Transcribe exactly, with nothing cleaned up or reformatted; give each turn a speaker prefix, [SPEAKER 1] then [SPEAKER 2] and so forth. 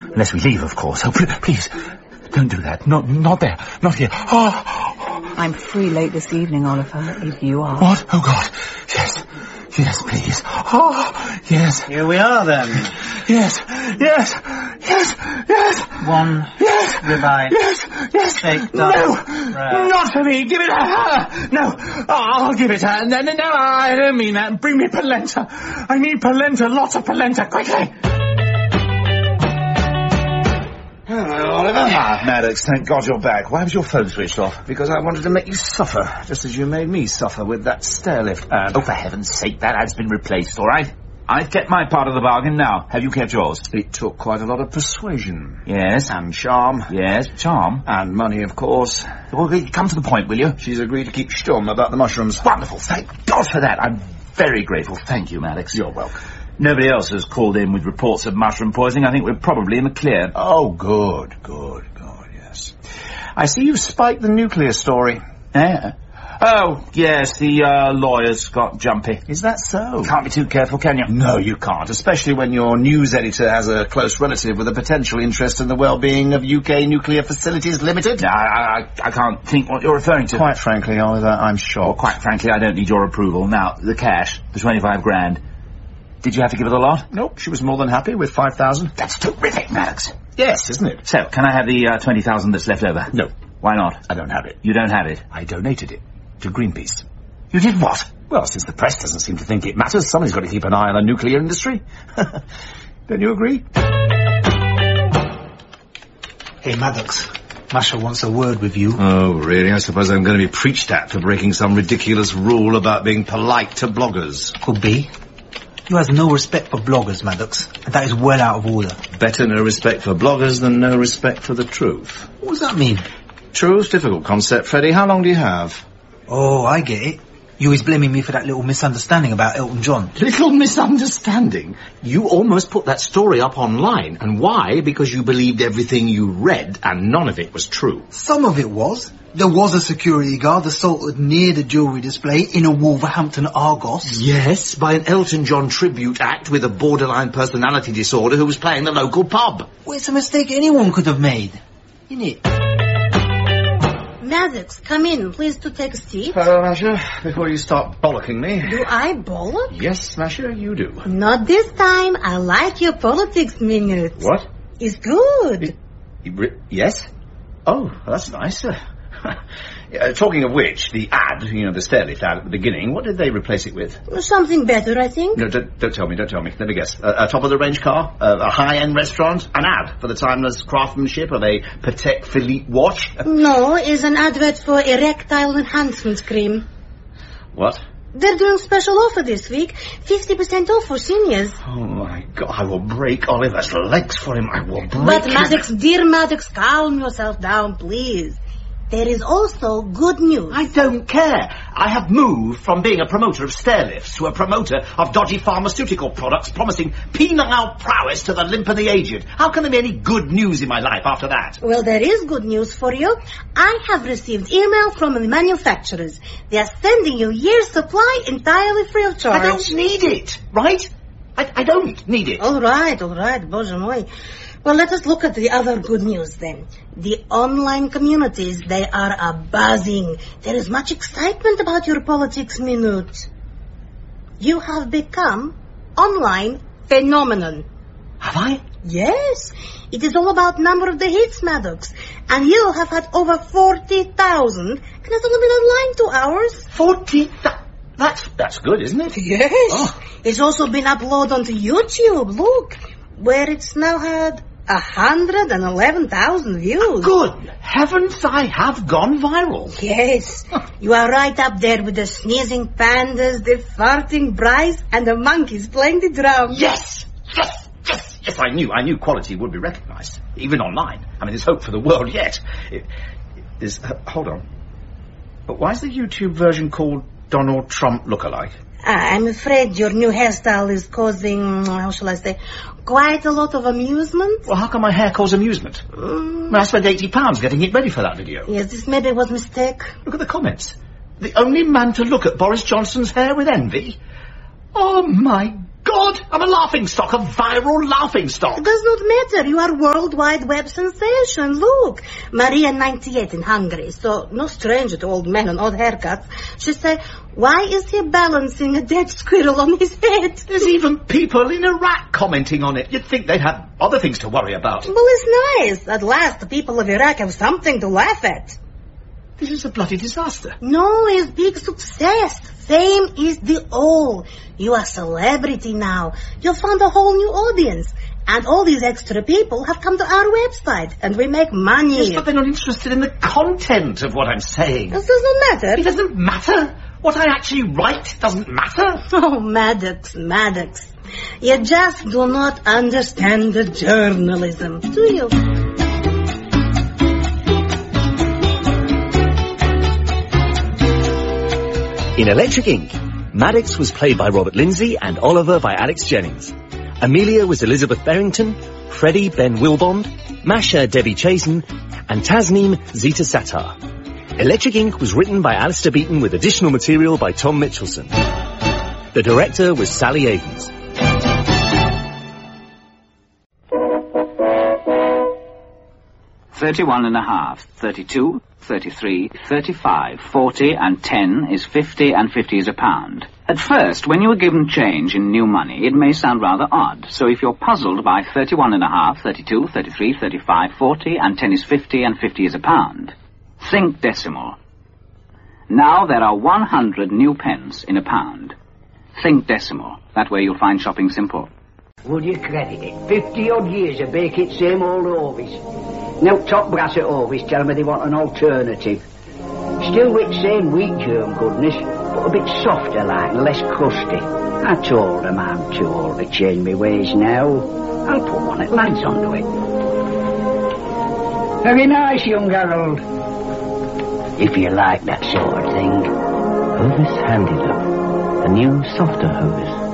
[SPEAKER 1] Unless we leave, of course. Oh, please, don't do that. Not, not there. Not here. Oh.
[SPEAKER 2] I'm free late this evening, Oliver, if you are.
[SPEAKER 1] What? Oh, God. Yes. Yes, please. Oh, yes.
[SPEAKER 3] Here we are, then.
[SPEAKER 1] Yes. Yes. Yes. Yes.
[SPEAKER 3] One.
[SPEAKER 1] Yes.
[SPEAKER 3] Ribeye.
[SPEAKER 1] Yes. Yes.
[SPEAKER 3] Steak.
[SPEAKER 1] No.
[SPEAKER 3] Rare.
[SPEAKER 1] Not for me. Give it to her. No. Oh, I'll give it to her. No, no, no, I don't mean that. Bring me polenta. I need polenta. Lots of polenta. Quickly.
[SPEAKER 4] Hello, Oliver. Ah, Maddox, thank God you're back. Why was your phone switched off?
[SPEAKER 5] Because I wanted to make you suffer, just as you made me suffer with that stairlift ad.
[SPEAKER 1] Oh, for heaven's sake, that ad's been replaced, all right? I've kept my part of the bargain now. Have you kept yours?
[SPEAKER 5] It took quite a lot of persuasion.
[SPEAKER 1] Yes.
[SPEAKER 5] And charm.
[SPEAKER 1] Yes, charm.
[SPEAKER 5] And money, of course.
[SPEAKER 1] Well, come to the point, will you?
[SPEAKER 5] She's agreed to keep stum about the mushrooms.
[SPEAKER 1] Wonderful. Thank God for that. I'm very grateful. Thank you, Maddox.
[SPEAKER 5] You're welcome.
[SPEAKER 1] Nobody else has called in with reports of mushroom poisoning. I think we're probably in the clear.
[SPEAKER 5] Oh, good, good, good, yes. I see you've spiked the nuclear story.
[SPEAKER 1] Eh? Oh, yes, the uh, lawyers got jumpy.
[SPEAKER 5] Is that so?
[SPEAKER 1] Can't be too careful, can you?
[SPEAKER 5] No, you can't, especially when your news editor has a close relative with a potential interest in the well-being of U K Nuclear Facilities Limited.
[SPEAKER 1] I, I, I can't think what you're referring to.
[SPEAKER 5] Quite frankly, Oliver, I'm shocked.
[SPEAKER 1] Well, quite frankly, I don't need your approval. Now, the cash, the twenty-five grand. Did you have to give her the lot?
[SPEAKER 5] Nope, she was more than happy with five thousand.
[SPEAKER 1] That's terrific, Maddox.
[SPEAKER 5] Yes, isn't it?
[SPEAKER 1] So, can I have the uh, twenty thousand that's left over?
[SPEAKER 5] No.
[SPEAKER 1] Why not?
[SPEAKER 5] I don't have it.
[SPEAKER 1] You don't have it?
[SPEAKER 5] I donated it to Greenpeace.
[SPEAKER 1] You did what?
[SPEAKER 5] Well, since the press doesn't seem to think it matters, somebody's got to keep an eye on the nuclear industry. Don't you agree?
[SPEAKER 6] Hey, Maddox. Masha wants a word with you.
[SPEAKER 4] Oh, really? I suppose I'm going to be preached at for breaking some ridiculous rule about being polite to bloggers.
[SPEAKER 6] Could be. You have no respect for bloggers, Maddox, and that is well out of order.
[SPEAKER 4] Better no respect for bloggers than no respect for the truth.
[SPEAKER 6] What does that mean?
[SPEAKER 4] Truth? Difficult concept, Freddie. How long do you have?
[SPEAKER 6] Oh, I get it. You was blaming me for that little misunderstanding about Elton John.
[SPEAKER 4] Little misunderstanding? You almost put that story up online. And why? Because you believed everything you read, and none of it was true.
[SPEAKER 6] Some of it was. There was a security guard assaulted near the jewellery display in a Wolverhampton Argos.
[SPEAKER 4] Yes, by an Elton John tribute act with a borderline personality disorder who was playing the local pub.
[SPEAKER 6] Well, it's a mistake anyone could have made, isn't it?
[SPEAKER 7] Maddox, come in. Please to take a seat.
[SPEAKER 5] Hello, Masha. Before you start bollocking me.
[SPEAKER 7] Do I bollock?
[SPEAKER 5] Yes, Masha, you do.
[SPEAKER 7] Not this time. I like your politics minute.
[SPEAKER 5] What?
[SPEAKER 7] It's good.
[SPEAKER 5] Y- yes? Oh, that's nice. Uh, uh, talking of which, the ad, you know, the stairlift ad at the beginning, what did they replace it with?
[SPEAKER 7] Something better, I think.
[SPEAKER 5] No, don't, don't tell me, don't tell me. Let me guess. Uh, a top-of-the-range car? Uh, a high-end restaurant? An ad for the timeless craftsmanship of a Patek Philippe watch?
[SPEAKER 7] No, it's an advert for erectile enhancement cream.
[SPEAKER 5] What?
[SPEAKER 7] They're doing special offer this week. fifty percent off for seniors.
[SPEAKER 5] Oh, my God. I will break Oliver's legs for him. I will break
[SPEAKER 7] But,
[SPEAKER 5] his...
[SPEAKER 7] Maddox, dear Maddox, calm yourself down, please. There is also good news.
[SPEAKER 5] I don't care. I have moved from being a promoter of stairlifts to a promoter of dodgy pharmaceutical products promising penile prowess to the limp and the aged. How can there be any good news in my life after that?
[SPEAKER 7] Well, there is good news for you. I have received email from the manufacturers. They are sending you year's supply entirely free of charge.
[SPEAKER 5] I don't need it, right? I, I don't need it.
[SPEAKER 7] All right, all right, Bоже mой. Well, let us look at the other good news then. The online communities, they are a buzzing. There is much excitement about your politics minute. You have become online phenomenon.
[SPEAKER 5] Have I?
[SPEAKER 7] Yes. It is all about number of the hits, Maddox. And you have had over forty thousand, and it's only been online two hours.
[SPEAKER 5] forty thousand? That's, that's good, isn't it?
[SPEAKER 7] Yes. Oh. It's also been uploaded onto YouTube, look, where it's now had one hundred eleven thousand views.
[SPEAKER 5] Good heavens, I have gone viral.
[SPEAKER 7] Yes. You are right up there with the sneezing pandas, the farting Bryce, and the monkeys playing the drum.
[SPEAKER 5] Yes! Yes! Yes! Yes, I knew. I knew quality would be recognised, even online. I mean, there's hope for the world yet. It, there's, uh, hold on. But why is the YouTube version called Donald Trump Lookalike?
[SPEAKER 7] I'm afraid your new hairstyle is causing, how shall I say, quite a lot of amusement.
[SPEAKER 5] Well, how can my hair cause amusement? Mm. Well, I spent eighty pounds getting it ready for that video.
[SPEAKER 7] Yes, this maybe was a mistake.
[SPEAKER 5] Look at the comments. The only man to look at Boris Johnson's hair with envy? Oh, my God, I'm a laughingstock, a viral laughingstock.
[SPEAKER 7] It does not matter. You are a worldwide web sensation. Look, Maria, ninety-eight, in Hungary, so no stranger to old men and odd haircuts. She said, why is he balancing a dead squirrel on his head?
[SPEAKER 5] There's even people in Iraq commenting on it. You'd think they'd have other things to worry about.
[SPEAKER 7] Well, it's nice. At last, the people of Iraq have something to laugh at.
[SPEAKER 5] This is a bloody disaster.
[SPEAKER 7] No, it's big success. Fame is the all. You are a celebrity now. You've found a whole new audience. And all these extra people have come to our website, and we make money.
[SPEAKER 5] Yes, but they're not interested in the content of what I'm saying.
[SPEAKER 7] This doesn't matter.
[SPEAKER 5] It doesn't matter. What I actually write doesn't matter.
[SPEAKER 7] Oh, Maddox, Maddox. You just do not understand the journalism, do you?
[SPEAKER 3] In Electric Ink, Maddox was played by Robert Lindsay and Oliver by Alex Jennings. Amelia was Elizabeth Berrington, Freddie Ben Wilbond, Masha Debbie Chazen, and Tasneem Zita Sattar. Electric Ink was written by Alistair Beaton with additional material by Tom Mitchelson. The director was Sally Avens.
[SPEAKER 8] Thirty-one and a half, thirty-two, thirty-three, thirty-five, forty, and ten is fifty, and fifty is a pound. At first, when you are given change in new money, it may sound rather odd. So if you're puzzled by thirty-one and a half, thirty-two, thirty-three, thirty-five, forty, and ten is fifty, and fifty is a pound, think decimal. Now there are one hundred new pence in a pound. Think decimal. That way you'll find shopping simple.
[SPEAKER 9] Would you credit it? Fifty odd years of bake it same old Orvis. Now top brass at Orvis tell me they want an alternative. Still with same wheat germ goodness, but a bit softer like and less crusty. I told them I'm too old to change my ways now. I'll put one at lads onto it. Very nice, young Harold. If you like that sort of thing.
[SPEAKER 10] Hovis Handy Love, a new, softer Hovis.